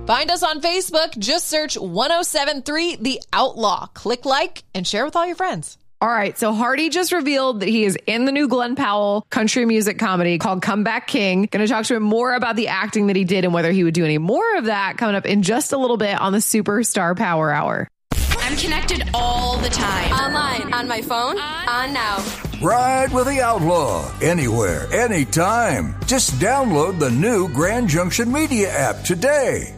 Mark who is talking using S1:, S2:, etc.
S1: Find us on Facebook. Just search 1073 The Outlaw. Click like and share with all your friends.
S2: All right, so Hardy just revealed that he is in the new Glenn Powell country music comedy called Comeback King. Going to talk to him more about the acting that he did and whether he would do any more of that coming up in just a little bit on the Superstar Power Hour.
S3: I'm connected all the time.
S4: Online, on my phone, on now.
S5: Ride with the Outlaw, anywhere, anytime. Just download the new Grand Junction Media app today.